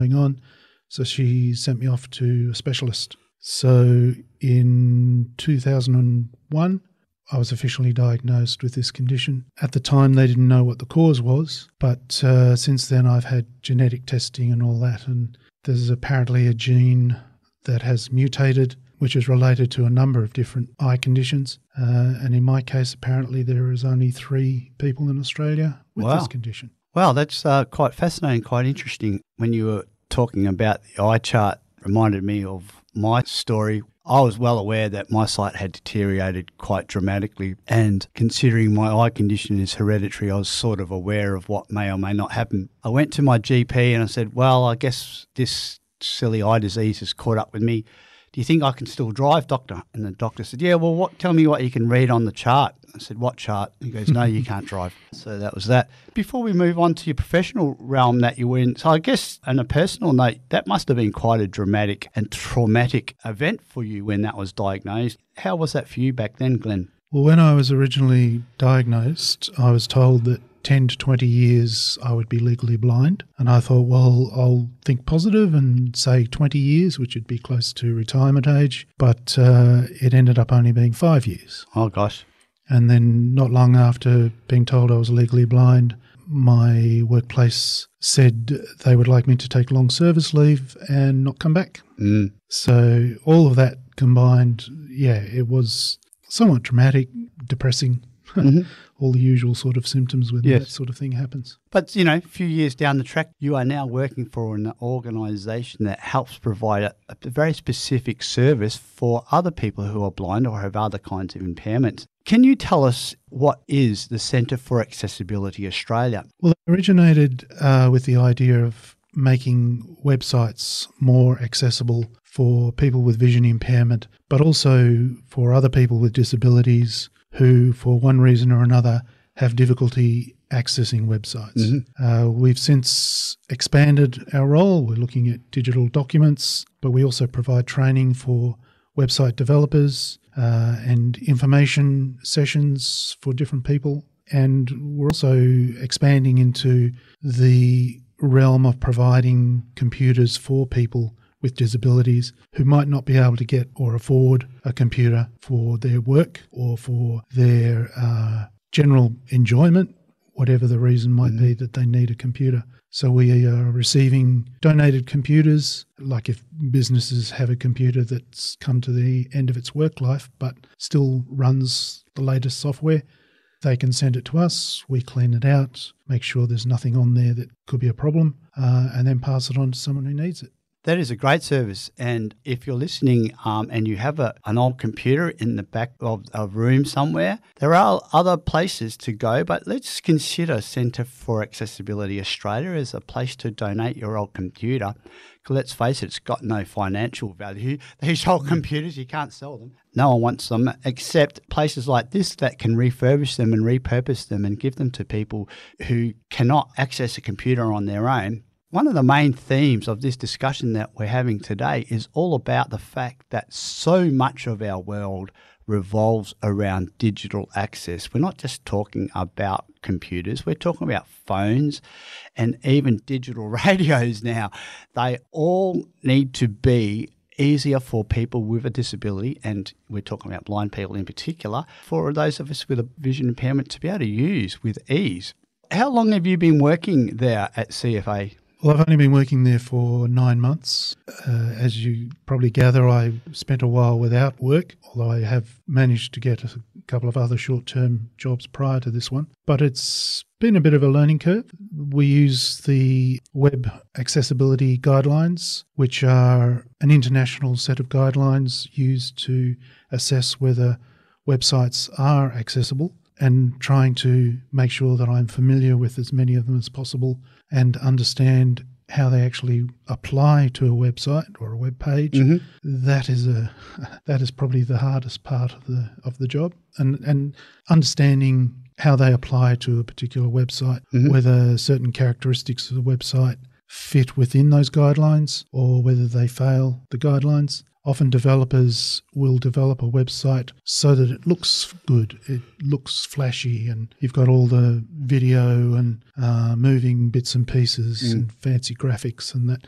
going on. So she sent me off to a specialist. So in 2001, I was officially diagnosed with this condition. At the time, they didn't know what the cause was, but since then I've had genetic testing and all that, and there's apparently a gene that has mutated, which is related to a number of different eye conditions. And in my case, apparently there is only 3 people in Australia with this condition. Wow, that's quite fascinating, quite interesting. When you were talking about the eye chart, reminded me of my story. I was well aware that my sight had deteriorated quite dramatically, and considering my eye condition is hereditary, I was sort of aware of what may or may not happen. I went to my GP and I said, well, I guess this silly eye disease has caught up with me. Do you think I can still drive, doctor? And the doctor said, yeah, well, tell me what you can read on the chart. I said, what chart? He goes, no, you can't drive. So that was that. Before we move on to your professional realm that you were in, so I guess on a personal note, that must have been quite a dramatic and traumatic event for you when that was diagnosed. How was that for you back then, Glenn? Well, when I was originally diagnosed, I was told that 10 to 20 years I would be legally blind. And I thought, well, I'll think positive and say 20 years, which would be close to retirement age. But it ended up only being 5 years. Oh, gosh. And then not long after being told I was legally blind, my workplace said they would like me to take long service leave and not come back. So all of that combined, it was somewhat traumatic, depressing. All the usual sort of symptoms when that sort of thing happens. But, you know, a few years down the track, you are now working for an organisation that helps provide a very specific service for other people who are blind or have other kinds of impairments. Can you tell us what is the Centre for Accessibility Australia? Well, it originated with the idea of making websites more accessible for people with vision impairment, but also for other people with disabilities who, for one reason or another, have difficulty accessing websites. We've since expanded our role. We're looking at digital documents, but we also provide training for website developers and information sessions for different people. And we're also expanding into the realm of providing computers for people with disabilities who might not be able to get or afford a computer for their work or for their general enjoyment, whatever the reason might be that they need a computer. So we are receiving donated computers, like if businesses have a computer that's come to the end of its work life but still runs the latest software, they can send it to us, we clean it out, make sure there's nothing on there that could be a problem, and then pass it on to someone who needs it. That is a great service. And if you're listening and you have an old computer in the back of a room somewhere, there are other places to go, but let's consider Centre for Accessibility Australia as a place to donate your old computer. Let's face it, it's got no financial value. These old computers, you can't sell them. No one wants them except places like this that can refurbish them and repurpose them and give them to people who cannot access a computer on their own. One of the main themes of this discussion that we're having today is all about the fact that so much of our world revolves around digital access. We're not just talking about computers, we're talking about phones and even digital radios now. They all need to be easier for people with a disability, and we're talking about blind people in particular, for those of us with a vision impairment to be able to use with ease. How long have you been working there at CFA? Well, I've only been working there for 9 months. As you probably gather, I spent a while without work, although I have managed to get a couple of other short-term jobs prior to this one. But it's been a bit of a learning curve. We use the Web Accessibility Guidelines, which are an international set of guidelines used to assess whether websites are accessible, and trying to make sure that I'm familiar with as many of them as possible and understand how they actually apply to a website or a web page. That is probably the hardest part of the job, and understanding how they apply to a particular website, whether certain characteristics of the website fit within those guidelines or whether they fail the guidelines. Often developers will develop a website so that it looks good, it looks flashy, and you've got all the video and moving bits and pieces and fancy graphics and that.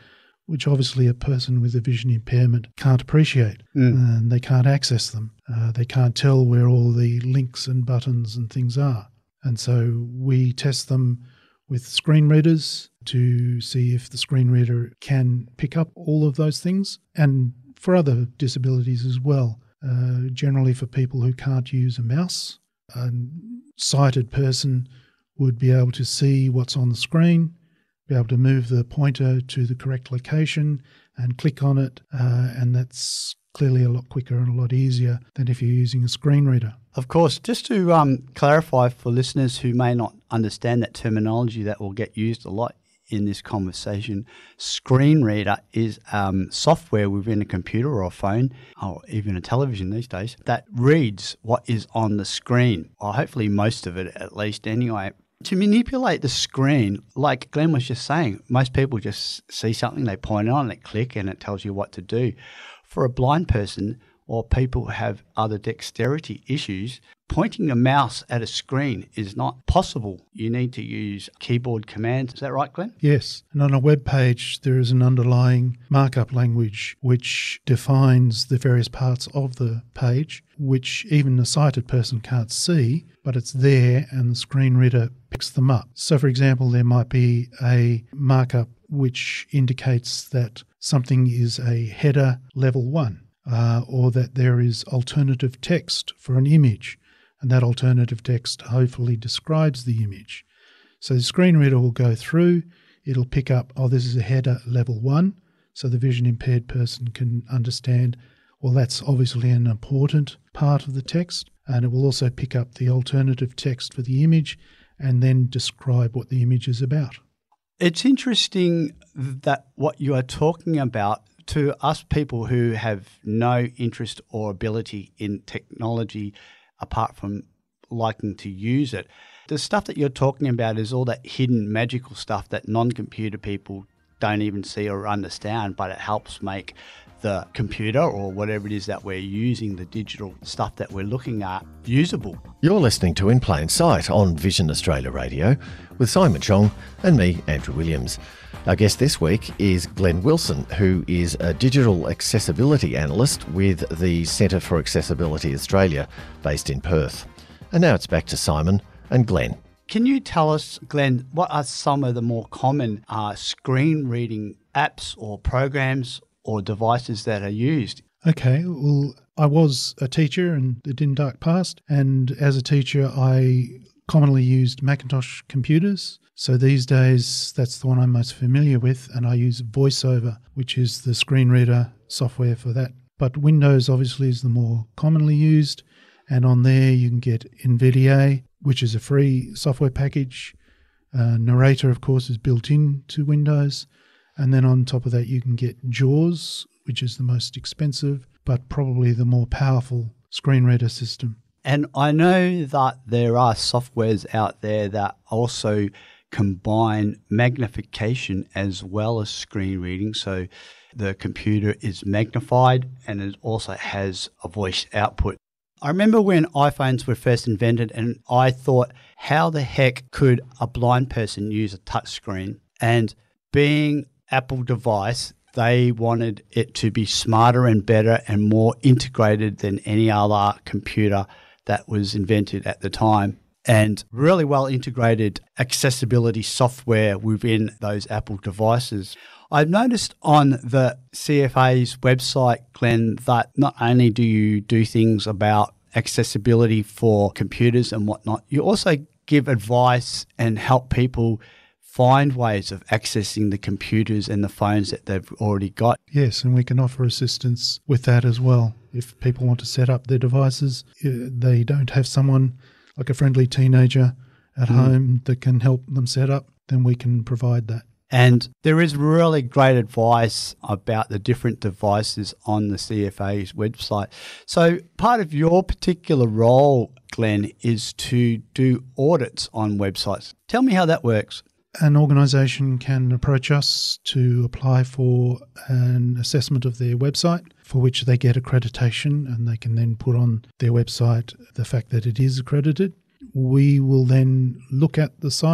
which obviously a person with a vision impairment can't appreciate, and they can't access them. They can't tell where all the links and buttons and things are. And so we test them with screen readers to see if the screen reader can pick up all of those things, and for other disabilities as well. Generally for people who can't use a mouse, a sighted person would be able to see what's on the screen, be able to move the pointer to the correct location and click on it, and that's clearly a lot quicker and a lot easier than if you're using a screen reader. Of course, just to clarify for listeners who may not understand that terminology that will get used a lot in this conversation, screen reader is software within a computer or a phone or even a television these days that reads what is on the screen, or hopefully most of it at least anyway. To manipulate the screen, like Glenn was just saying, most people just see something, they point it on, they click, and it tells you what to do. For a blind person or people who have other dexterity issues, pointing a mouse at a screen is not possible. You need to use keyboard commands. Is that right, Glenn? Yes. And on a web page, there is an underlying markup language which defines the various parts of the page, which even a sighted person can't see, but it's there and the screen reader picks them up. So, for example, there might be a markup which indicates that something is a header level 1, or that there is alternative text for an image, and that alternative text hopefully describes the image. So the screen reader will go through, it'll pick up, oh, this is a header level 1, so the vision impaired person can understand, well, that's obviously an important part of the text, and it will also pick up the alternative text for the image and then describe what the image is about. It's interesting that what you are talking about, to us people who have no interest or ability in technology apart from liking to use it, the stuff that you're talking about is all that hidden magical stuff that non-computer people don't even see or understand, but it helps make the computer or whatever it is that we're using, the digital stuff that we're looking at, usable. You're listening to In Plain Sight on Vision Australia Radio with Simon Chong and me, Andrew Williams. Our guest this week is Glenn Wilson, who is a digital accessibility analyst with the Centre for Accessibility Australia, based in Perth. And now it's back to Simon and Glenn. Can you tell us, Glenn, what are some of the more common screen reading apps or programs or devices that are used? Okay, well, I was a teacher in the dim dark past, and as a teacher I commonly used Macintosh computers. So these days that's the one I'm most familiar with, and I use VoiceOver, which is the screen reader software for that. But Windows obviously is the more commonly used, and on there you can get NVDA, which is a free software package. Narrator, of course, is built into Windows. And then on top of that, you can get JAWS, which is the most expensive, but probably the more powerful screen reader system. And I know that there are softwares out there that also combine magnification as well as screen reading. So the computer is magnified and it also has a voice output. I remember when iPhones were first invented and I thought, how the heck could a blind person use a touch screen? And being Apple device, they wanted it to be smarter and better and more integrated than any other computer that was invented at the time, and really well integrated accessibility software within those Apple devices. I've noticed on the CFA's website, Glenn, that not only do you do things about accessibility for computers and whatnot, you also give advice and help people find ways of accessing the computers and the phones that they've already got. Yes, and we can offer assistance with that as well. If people want to set up their devices, they don't have someone like a friendly teenager at home that can help them set up, then we can provide that. And there is really great advice about the different devices on the CFA's website. So part of your particular role, Glenn, is to do audits on websites. Tell me how that works. An organisation can approach us to apply for an assessment of their website, for which they get accreditation, and they can then put on their website the fact that it is accredited. We will then look at the site,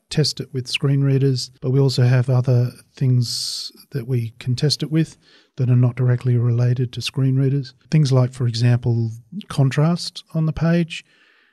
test it with screen readers, but we also have other things that we can test it with that are not directly related to screen readers. Things like, for example, contrast on the page.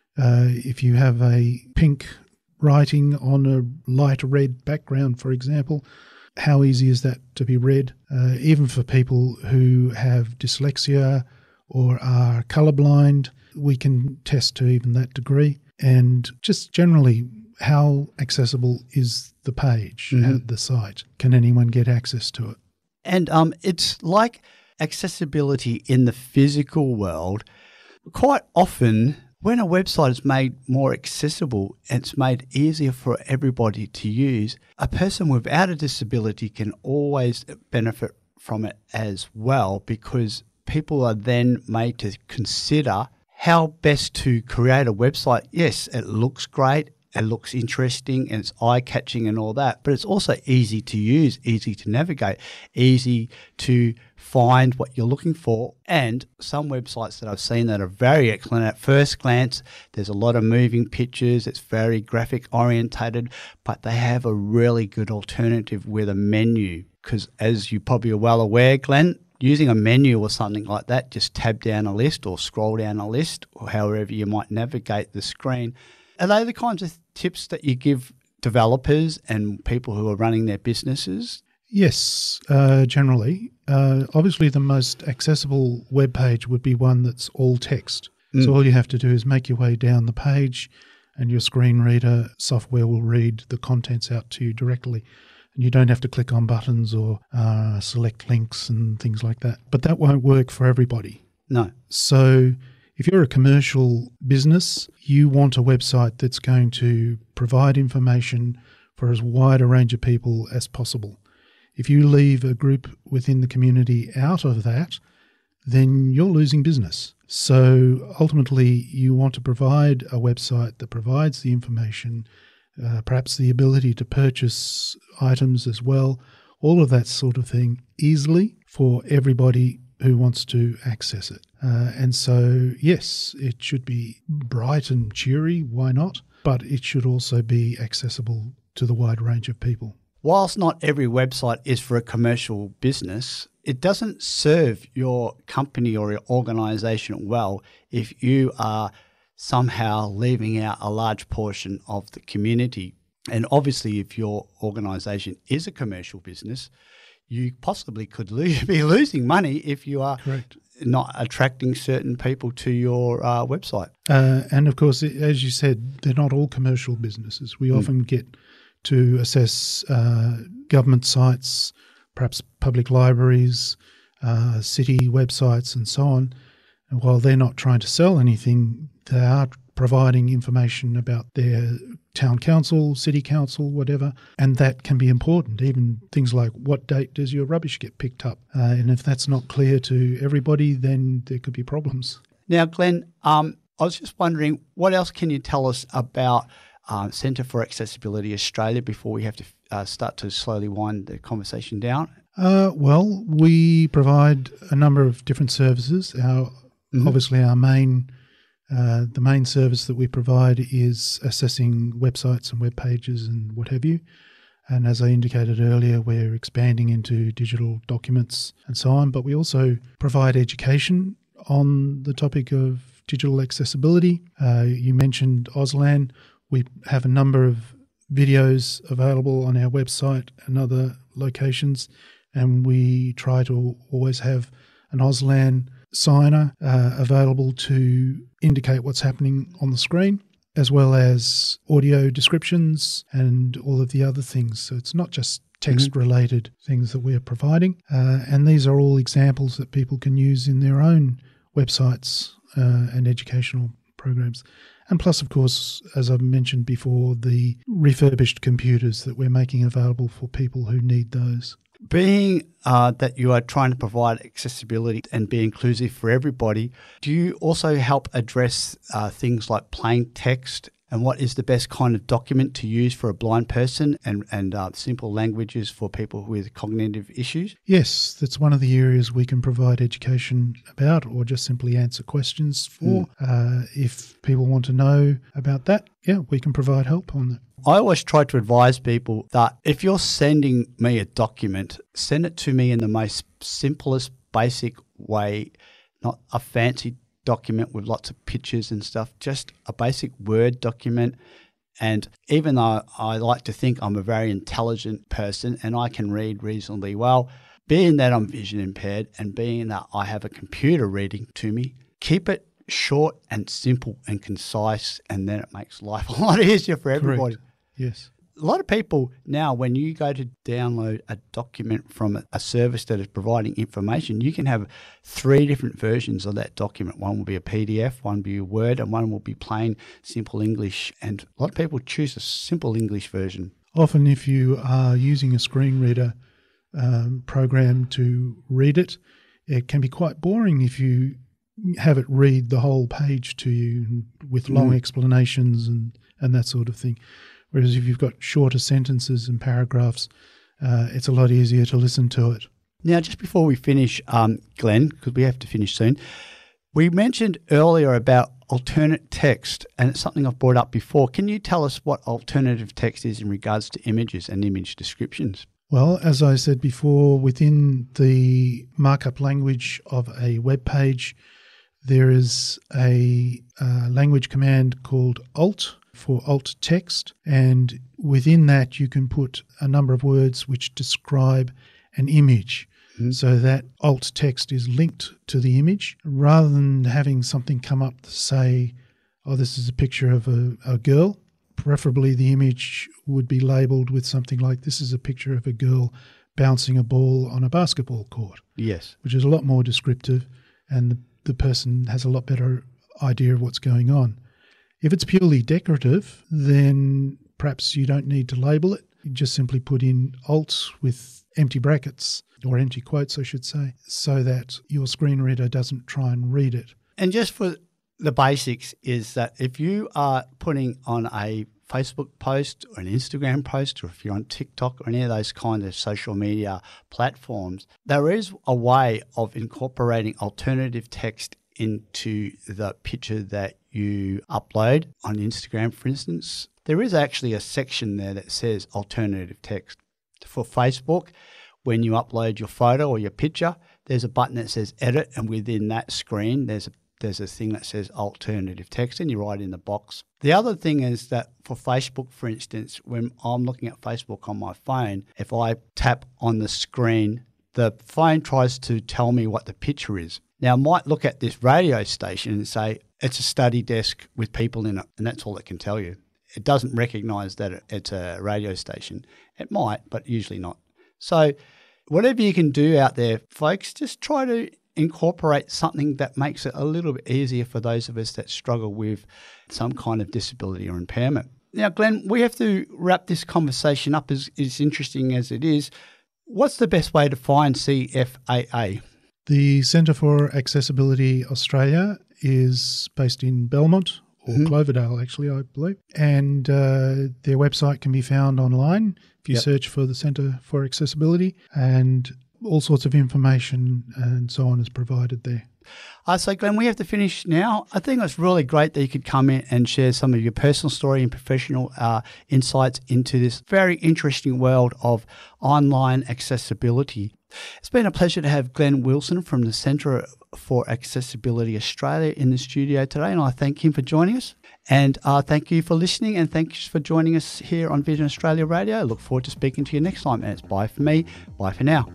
If you have a pink writing on a light red background, for example, how easy is that to be read? Even for people who have dyslexia or are colorblind, we can test to even that degree. And just generally, how accessible is the page, the site? Can anyone get access to it? And it's like accessibility in the physical world. Quite often, when a website is made more accessible and it's made easier for everybody to use, a person without a disability can always benefit from it as well, because people are then made to consider how best to create a website. Yes, it looks great, it looks interesting, and it's eye-catching and all that, but it's also easy to use, easy to navigate, easy to find what you're looking for. And some websites that I've seen that are very excellent at first glance, there's a lot of moving pictures, it's very graphic orientated, but they have a really good alternative with a menu. Because as you probably are well aware, Glenn, using a menu or something like that, just tab down a list or scroll down a list or however you might navigate the screen. Are they the kinds of tips that you give developers and people who are running their businesses? Yes, generally. Obviously, the most accessible web page would be one that's all text. So all you have to do is make your way down the page and your screen reader software will read the contents out to you directly. And you don't have to click on buttons or select links and things like that. But that won't work for everybody. No. So if you're a commercial business, you want a website that's going to provide information for as wide a range of people as possible. If you leave a group within the community out of that, then you're losing business. So ultimately, you want to provide a website that provides the information, perhaps the ability to purchase items as well, all of that sort of thing easily for everybody who wants to access it. And so, yes, it should be bright and cheery, why not? But it should also be accessible to the wide range of people. Whilst not every website is for a commercial business, it doesn't serve your company or your organisation well if you are somehow leaving out a large portion of the community. And obviously, if your organisation is a commercial business, you possibly could be losing money if you are Correct. not attracting certain people to your website. And of course, as you said, they're not all commercial businesses. We often get to assess government sites, perhaps public libraries, city websites and so on. And while they're not trying to sell anything, they are providing information about their town council, city council, whatever, and that can be important. Even things like what date does your rubbish get picked up? And if that's not clear to everybody, then there could be problems. Now, Glenn, I was just wondering, what else can you tell us about Centre for Accessibility Australia before we have to start to slowly wind the conversation down? Well, we provide a number of different services. Obviously, our the main service that we provide is assessing websites and web pages and what have you. And as I indicated earlier, we're expanding into digital documents and so on. But we also provide education on the topic of digital accessibility. You mentioned Auslan. We have a number of videos available on our website and other locations, and we try to always have an Auslan signer available to indicate what's happening on the screen, as well as audio descriptions and all of the other things. So it's not just text-related things that we're providing, and these are all examples that people can use in their own websites and educational programs. And plus, of course, as I've mentioned before, the refurbished computers that we're making available for people who need those. Being that you are trying to provide accessibility and be inclusive for everybody, do you also help address things like plain text and what is the best kind of document to use for a blind person, and simple languages for people with cognitive issues? Yes, that's one of the areas we can provide education about, or just simply answer questions for. If people want to know about that, we can provide help on that. I always try to advise people that if you're sending me a document, send it to me in the most simplest, basic way, not a fancy document with lots of pictures and stuff, just a basic Word document. And even though I like to think I'm a very intelligent person and I can read reasonably well, being that I'm vision impaired and being that I have a computer reading to me, keep it short and simple and concise, and then it makes life a lot easier for everybody. Correct. Yes. A lot of people now, when you go to download a document from a service that is providing information, you can have 3 different versions of that document. One will be a PDF, one will be a Word, and one will be plain, simple English. And a lot of people choose a simple English version. Often if you are using a screen reader program to read it, it can be quite boring if you have it read the whole page to you with long explanations and that sort of thing. Whereas if you've got shorter sentences and paragraphs, it's a lot easier to listen to it. Now, just before we finish, Glenn, because we have to finish soon, we mentioned earlier about alternate text, and it's something I've brought up before. Can you tell us what alternative text is in regards to images and image descriptions? Well, as I said before, within the markup language of a web page, there is a language command called alt for alt text, and within that you can put a number of words which describe an image. So that alt text is linked to the image, rather than having something come up to say, oh, this is a picture of a girl. Preferably the image would be labelled with something like, this is a picture of a girl bouncing a ball on a basketball court. Yes. Which is a lot more descriptive, and the person has a lot better idea of what's going on. If it's purely decorative, then perhaps you don't need to label it. You just simply put in alt with empty brackets, or empty quotes, I should say, so that your screen reader doesn't try and read it. And just for the basics is that if you are putting on a Facebook post or an Instagram post, or if you're on TikTok or any of those kind of social media platforms, there is a way of incorporating alternative text into the picture that you upload on Instagram, for instance. There is actually a section there that says alternative text. For Facebook, when you upload your photo or your picture, there's a button that says edit, and within that screen there's a thing that says alternative text, and you write in the box. The other thing is that for Facebook, for instance, when I'm looking at Facebook on my phone, if I tap on the screen, the phone tries to tell me what the picture is. Now, I might look at this radio station and say, it's a study desk with people in it, and that's all it can tell you. It doesn't recognise that it's a radio station. It might, but usually not. So whatever you can do out there, folks, just try to incorporate something that makes it a little bit easier for those of us that struggle with some kind of disability or impairment. Now, Glenn, we have to wrap this conversation up, as interesting as it is. What's the best way to find CFAA? The Centre for Accessibility Australia is based in Belmont, or Cloverdale, actually, I believe. And their website can be found online if you search for the Centre for Accessibility, and all sorts of information and so on is provided there. So, Glenn, we have to finish now. I think it's really great that you could come in and share some of your personal story and professional insights into this very interesting world of online accessibility. It's been a pleasure to have Glenn Wilson from the Centre for Accessibility Australia in the studio today, and I thank him for joining us. And thank you for listening, and thanks for joining us here on Vision Australia Radio. I look forward to speaking to you next time, and it's bye for me, bye for now.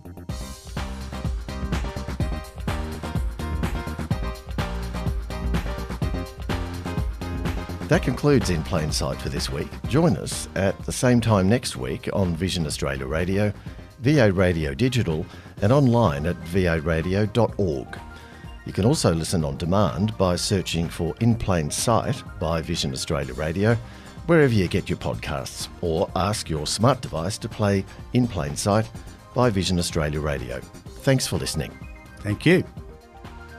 That concludes In Plain Sight for this week. Join us at the same time next week on Vision Australia Radio, VA Radio Digital, and online at varadio.org. You can also listen on demand by searching for In Plain Sight by Vision Australia Radio, wherever you get your podcasts, or ask your smart device to play In Plain Sight by Vision Australia Radio. Thanks for listening. Thank you.